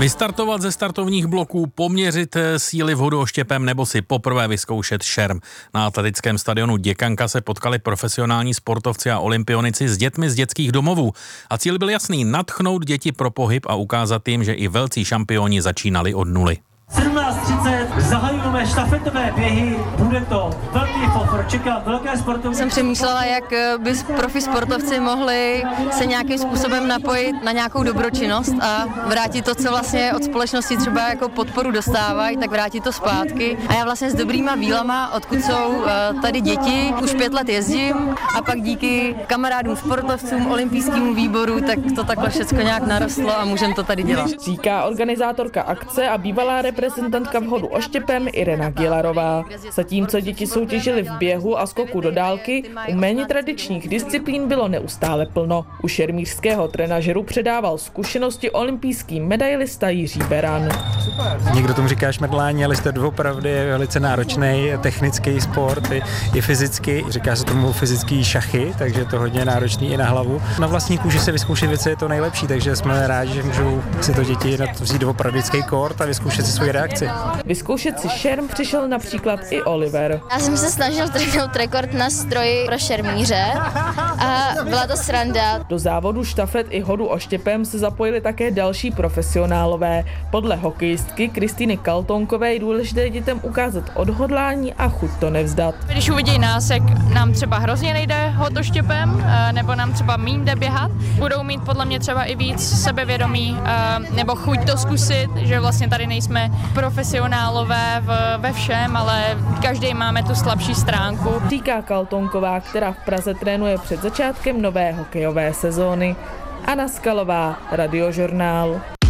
Vystartovat ze startovních bloků, poměřit síly vodoštěpem nebo si poprvé vyzkoušet šerm. Na atletickém stadionu Děkanka se potkali profesionální sportovci a olympionici s dětmi z dětských domovů. A cíl byl jasný: nadchnout děti pro pohyb a ukázat jim, že i velcí šampioni začínali od nuly. 17:30 zahajujeme štafetové běhy, bude to velký fofr, čeká velké sportovní. Jsem přemýšlela, jak by profi sportovci mohli se nějakým způsobem napojit na nějakou dobročinnost a vrátit to, co vlastně od společnosti třeba jako podporu dostávají, tak vrátit to zpátky. A já vlastně s dobrýma vílama, odkud jsou tady děti, už 5 let jezdím a pak díky kamarádům sportovcům, olympijskému výboru, tak to takhle všechno nějak narostlo a můžeme to tady dělat. Říká organizátorka akce a bývalá reprezentantka v hodu oštěpem Irena Gilarová. Zatímco děti soutěžily v běhu a skoku do dálky, u méně tradičních disciplín bylo neustále plno. U šermířského trenažeru předával zkušenosti olympijský medailista Jiří Beran. Někdo tomu říká šmrdlání, ale jste doopravdy je velice náročný technický sport i fyzicky. Říká se tomu fyzický šachy, takže je to hodně náročný i na hlavu. Na vlastní kůži se vyzkoušet věci je to nejlepší, takže jsme rádi, že můžou si to děti vzít doopravdy kort a vyzkoušet si svoji reakci. Vyzkoušet si šerm přišel například i Oliver. Já jsem se snažil trhnout rekord na stroji pro šermíře a byla to sranda. Do závodu štafet i hodu oštěpem se zapojili také další profesionálové. Podle hokejistky Kristýny Kaltonkové je důležité dětem ukázat odhodlání a chuť to nevzdat. Když uvidí nás, jak nám třeba hrozně nejde hod oštěpem, nebo nám třeba míň jde běhat, budou mít podle mě třeba i víc sebevědomí nebo chuť to zkusit, že vlastně tady nejsme profesionálové ve všem, ale každý máme tu slabší stránku. Říká Kaltonková, která v Praze trénuje před začátkem nové hokejové sezóny. Anna Skalová, Radiožurnál.